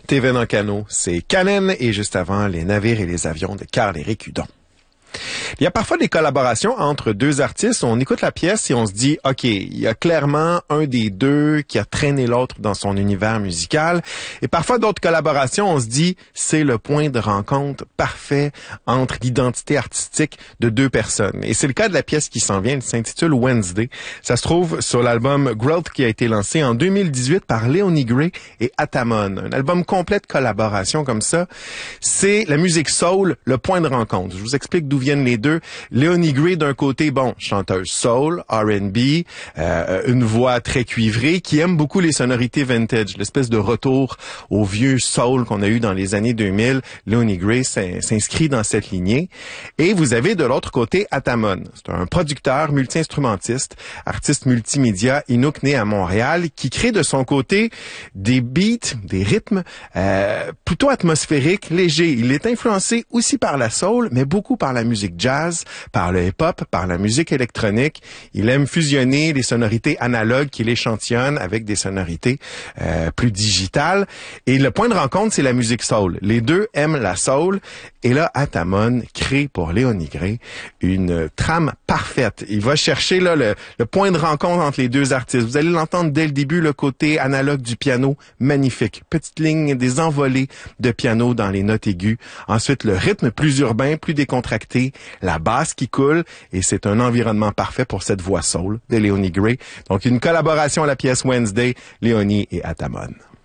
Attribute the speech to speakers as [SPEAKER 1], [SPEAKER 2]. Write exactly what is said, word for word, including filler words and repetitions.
[SPEAKER 1] T V en canot, c'est Canen et juste avant, les navires et les avions de Carl-Éric Hudon. Il y a parfois des collaborations entre deux artistes. On écoute la pièce et on se dit, OK, il y a clairement un des deux qui a traîné l'autre dans son univers musical. Et parfois d'autres collaborations, on se dit, c'est le point de rencontre parfait entre l'identité artistique de deux personnes. Et c'est le cas de la pièce qui s'en vient. Elle s'intitule Wednesday. Ça se trouve sur l'album Growth qui a été lancé en deux mille dix-huit par Leonie Gray et Atamon. Un album complet de collaboration comme ça. C'est la musique soul, le point de rencontre. Je vous explique d'où viennent les deux. Leonie Gray, d'un côté, bon, chanteuse soul, R and B, euh, une voix très cuivrée, qui aime beaucoup les sonorités vintage, l'espèce de retour au vieux soul qu'on a eu dans les années deux mille. Leonie Gray s'inscrit dans cette lignée. Et vous avez de l'autre côté Atamon. C'est un producteur multi-instrumentiste, artiste multimédia, Inuk né à Montréal, qui crée de son côté des beats, des rythmes euh, plutôt atmosphériques, légers. Il est influencé aussi par la soul, mais beaucoup par la musique jazz, par le hip-hop, par la musique électronique. Il aime fusionner les sonorités analogues qu'il échantillonne avec des sonorités euh, plus digitales. Et le point de rencontre, c'est la musique soul. Les deux aiment la soul. Et là, Atamon crée pour Leonie Gray une trame parfaite. Il va chercher là le, le point de rencontre entre les deux artistes. Vous allez l'entendre dès le début, le côté analogue du piano, magnifique. Petite ligne, des envolées de piano dans les notes aiguës. Ensuite, le rythme plus urbain, plus décontracté, la basse qui coule, et c'est un environnement parfait pour cette voix soul de Leonie Gray. Donc, une collaboration à la pièce Wednesday, Leonie et Atamon.